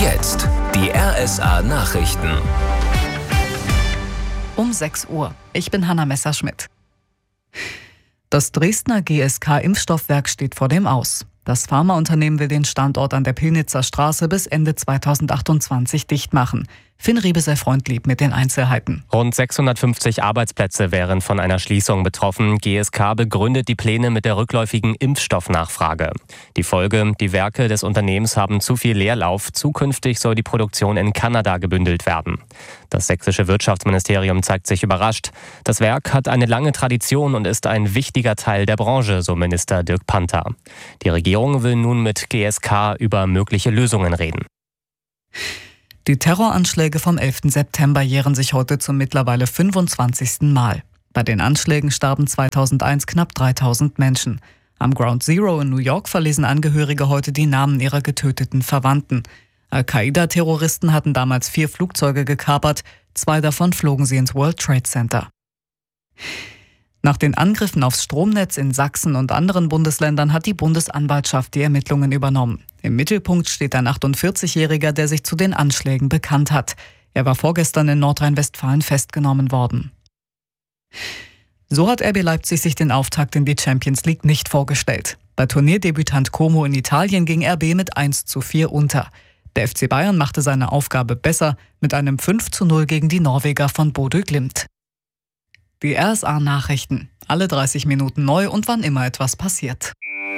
Jetzt die RSA-Nachrichten. Um 6 Uhr. Ich bin Hanna Messerschmidt. Das Dresdner GSK-Impfstoffwerk steht vor dem Aus. Das Pharmaunternehmen will den Standort an der Pillnitzer Straße bis Ende 2028 dicht machen. Finn Riebe-Freund lieb mit den Einzelheiten. Rund 650 Arbeitsplätze wären von einer Schließung betroffen. GSK begründet die Pläne mit der rückläufigen Impfstoffnachfrage. Die Folge: Die Werke des Unternehmens haben zu viel Leerlauf. Zukünftig soll die Produktion in Kanada gebündelt werden. Das sächsische Wirtschaftsministerium zeigt sich überrascht. Das Werk hat eine lange Tradition und ist ein wichtiger Teil der Branche, so Minister Dirk Panther. Die Regierung will nun mit GSK über mögliche Lösungen reden. Die Terroranschläge vom 11. September jähren sich heute zum mittlerweile 25. Mal. Bei den Anschlägen starben 2001 knapp 3000 Menschen. Am Ground Zero in New York verlesen Angehörige heute die Namen ihrer getöteten Verwandten. Al-Qaida-Terroristen hatten damals 4 Flugzeuge gekapert, 2 davon flogen sie ins World Trade Center. Nach den Angriffen aufs Stromnetz in Sachsen und anderen Bundesländern hat die Bundesanwaltschaft die Ermittlungen übernommen. Im Mittelpunkt steht ein 48-Jähriger, der sich zu den Anschlägen bekannt hat. Er war vorgestern in Nordrhein-Westfalen festgenommen worden. So hat RB Leipzig sich den Auftakt in die Champions League nicht vorgestellt. Bei Turnierdebütant Como in Italien ging RB mit 1:4 unter. Der FC Bayern machte seine Aufgabe besser mit einem 5:0 gegen die Norweger von Bodø Glimt. Die RSA-Nachrichten. Alle 30 Minuten neu und wann immer etwas passiert.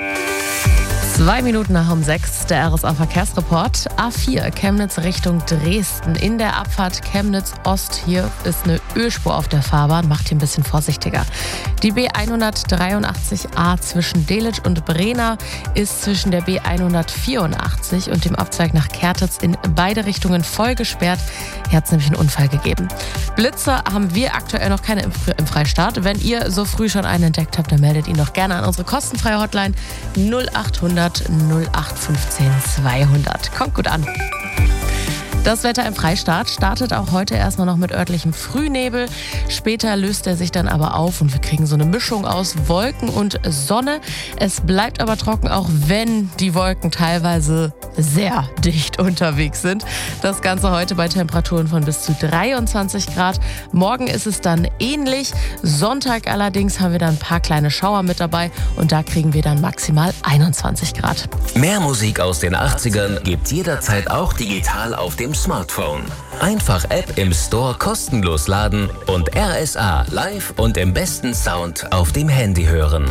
2 Minuten nach 6, der RSA-Verkehrsreport. A4 Chemnitz Richtung Dresden. In der Abfahrt Chemnitz Ost, hier ist eine Ölspur auf der Fahrbahn. Macht ihr ein bisschen vorsichtiger. Die B183a zwischen Delitzsch und Brena ist zwischen der B184 und dem Abzweig nach Kertitz in beide Richtungen voll gesperrt. Hier hat es nämlich einen Unfall gegeben. Blitzer haben wir aktuell noch keine im Freistaat. Wenn ihr so früh schon einen entdeckt habt, dann meldet ihn doch gerne an unsere kostenfreie Hotline 0800 0815 200. Kommt gut an. Das Wetter im Freistaat startet auch heute erstmal noch mit örtlichem Frühnebel. Später löst er sich dann aber auf und wir kriegen so eine Mischung aus Wolken und Sonne. Es bleibt aber trocken, auch wenn die Wolken teilweise sehr dicht unterwegs sind. Das Ganze heute bei Temperaturen von bis zu 23 Grad. Morgen ist es dann ähnlich. Sonntag allerdings haben wir dann ein paar kleine Schauer mit dabei und da kriegen wir dann maximal 21 Grad. Mehr Musik aus den 80ern gibt's jederzeit auch digital auf dem Smartphone. Einfach App im Store kostenlos laden und RSA live und im besten Sound auf dem Handy hören.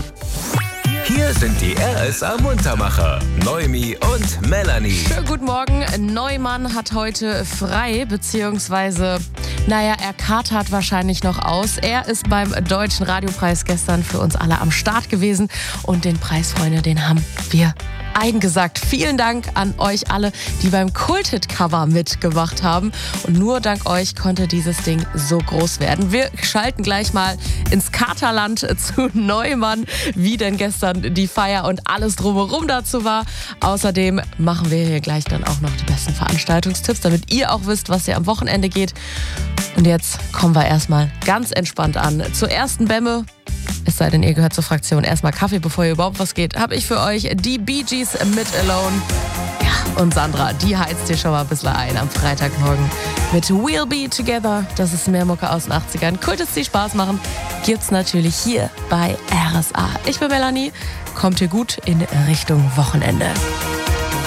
Hier sind die RSA-Muntermacher, Noemi und Melanie. Schönen guten Morgen. Neumann hat heute frei, beziehungsweise, er katert wahrscheinlich noch aus. Er ist beim Deutschen Radiopreis gestern für uns alle am Start gewesen und den Preis, Freunde, den haben wir eingesagt. Vielen Dank an euch alle, die beim Kult-Hit-Cover mitgemacht haben. Und nur dank euch konnte dieses Ding so groß werden. Wir schalten gleich mal ins Katerland zu Neumann, wie denn gestern die Feier und alles drumherum dazu war. Außerdem machen wir hier gleich dann auch noch die besten Veranstaltungstipps, damit ihr auch wisst, was hier am Wochenende geht. Und jetzt kommen wir erstmal ganz entspannt an zur ersten Bämme. Es sei denn, ihr gehört zur Fraktion erstmal Kaffee, bevor ihr überhaupt was geht, habe ich für euch die Bee Gees mit Alone. Ja, und Sandra, die heizt hier schon mal ein bisschen ein am Freitagmorgen mit We'll Be Together. Das ist mehr Mucke aus den 80ern. Kultes, die Spaß machen, gibt's natürlich hier bei RSA. Ich bin Melanie, kommt hier gut in Richtung Wochenende.